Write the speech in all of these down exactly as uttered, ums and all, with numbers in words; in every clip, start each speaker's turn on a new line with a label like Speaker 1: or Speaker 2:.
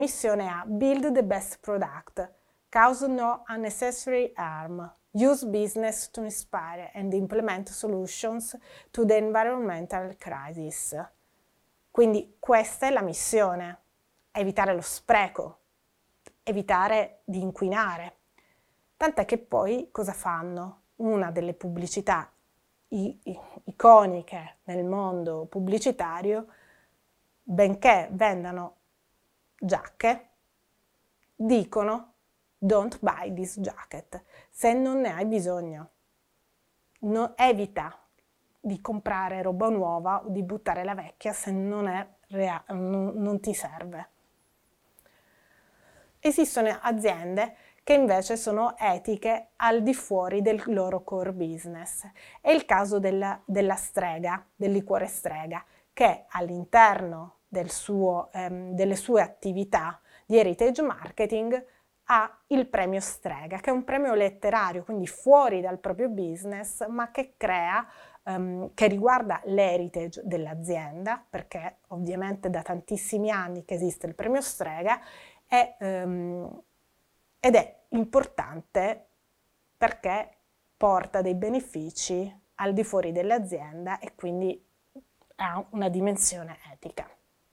Speaker 1: missione A: Build the best product, cause no unnecessary harm, use business to inspire and implement solutions to the environmental crisis. Quindi questa è la missione: evitare lo spreco, evitare di inquinare. Tant'è che poi cosa fanno? Una delle pubblicità i- i- iconiche nel mondo pubblicitario, benché vendano giacche, dicono don't buy this jacket, se non ne hai bisogno. No, evita di comprare roba nuova o di buttare la vecchia se non, è rea- non, non ti serve. Esistono aziende che invece sono etiche al di fuori del loro core business. È il caso della, della Strega, del liquore Strega, che all'interno del suo, ehm, delle sue attività di heritage marketing ha il premio Strega, che è un premio letterario, quindi fuori dal proprio business, ma che crea, ehm, che riguarda l'heritage dell'azienda, perché ovviamente da tantissimi anni che esiste il premio Strega, è, ehm, ed è importante perché porta dei benefici al di fuori dell'azienda e quindi ha una dimensione etica.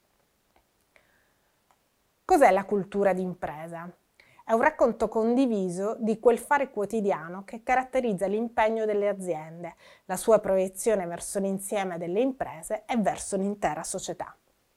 Speaker 1: Cos'è la cultura d'impresa? È un racconto condiviso di quel fare quotidiano che caratterizza l'impegno delle aziende, la sua proiezione verso l'insieme delle imprese e verso l'intera società.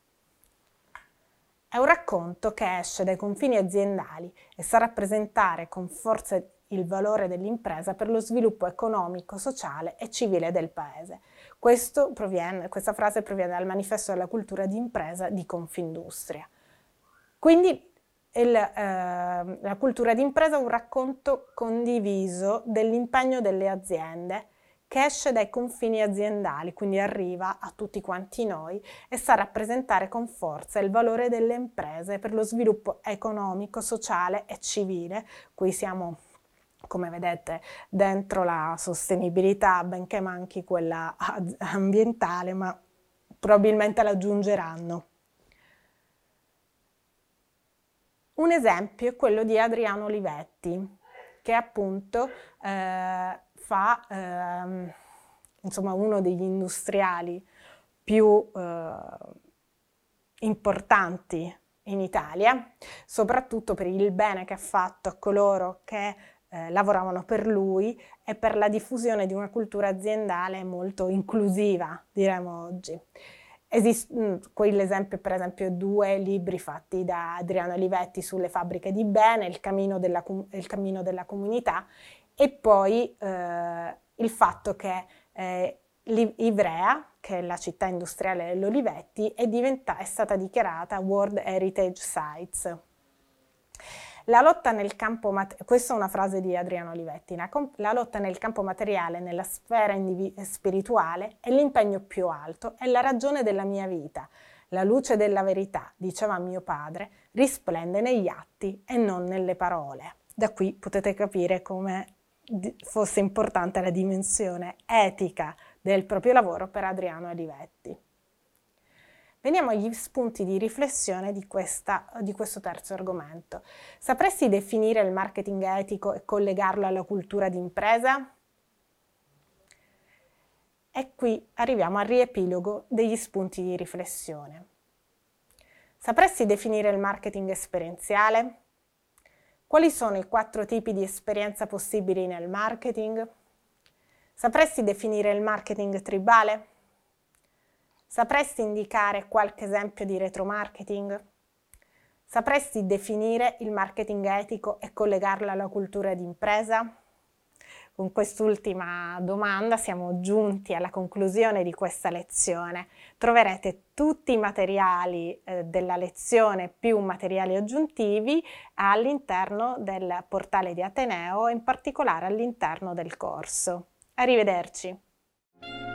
Speaker 1: È un racconto che esce dai confini aziendali e sa rappresentare con forza il valore dell'impresa per lo sviluppo economico, sociale e civile del paese. Questo proviene, questa frase proviene dal manifesto della cultura d'impresa di Confindustria. Quindi il, eh, la cultura d'impresa è un racconto condiviso dell'impegno delle aziende che esce dai confini aziendali, quindi arriva a tutti quanti noi e sa rappresentare con forza il valore delle imprese per lo sviluppo economico, sociale e civile. Qui siamo, come vedete, dentro la sostenibilità, benché manchi quella ambientale, ma probabilmente la aggiungeranno. Un esempio è quello di Adriano Olivetti, che appunto eh, fa eh, insomma uno degli industriali più eh, importanti in Italia, soprattutto per il bene che ha fatto a coloro che eh, lavoravano per lui e per la diffusione di una cultura aziendale molto inclusiva, diremo oggi. Esiste quell'esempio, per esempio, due libri fatti da Adriano Olivetti sulle fabbriche di bene, Il cammino della, il cammino della comunità, e poi eh, il fatto che eh, Ivrea, che è la città industriale dell'Olivetti, è, è stata dichiarata World Heritage Sites. La lotta nel campo, questa è una frase di Adriano Olivetti, la, la lotta nel campo materiale, nella sfera spirituale, è l'impegno più alto, è la ragione della mia vita. La luce della verità, diceva mio padre, risplende negli atti e non nelle parole. Da qui potete capire come fosse importante la dimensione etica del proprio lavoro per Adriano Olivetti. Veniamo agli spunti di riflessione di, questa, di questo terzo argomento. Sapresti definire il marketing etico e collegarlo alla cultura d'impresa? E qui arriviamo al riepilogo degli spunti di riflessione. Sapresti definire il marketing esperienziale? Quali sono i quattro tipi di esperienza possibili nel marketing? Sapresti definire il marketing tribale? Sapresti indicare qualche esempio di retromarketing? Sapresti definire il marketing etico e collegarlo alla cultura d'impresa? Con quest'ultima domanda siamo giunti alla conclusione di questa lezione. Troverete tutti i materiali eh, della lezione più materiali aggiuntivi all'interno del portale di Ateneo e in particolare all'interno del corso. Arrivederci.